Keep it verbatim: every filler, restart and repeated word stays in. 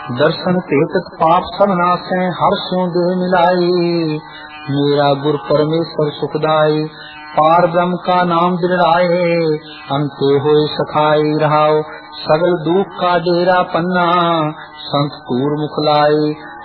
दर्शन तेतक पाप सब नासै, हर स्यों देह मिलाई। मेरा गुर परमेश्वर सुखदाई, पार ब्रह्म का नाम दृढ़ाए। अंते होए सखाई रहाओ, सगल दुख का डेरा पन्ना, संत तूर मुख लाई।